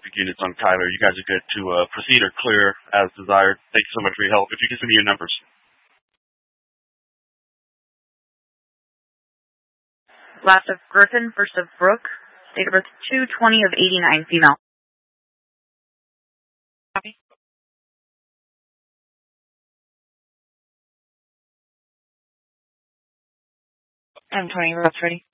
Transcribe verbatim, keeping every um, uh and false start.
units on Kyler. You guys are good to uh, proceed or clear as desired. Thank you so much for your help. If you can send me your numbers. Last of Griffin, first of Brooke. Date of birth two twenty of eighty-nine, female. Copy. M twenty, routes ready.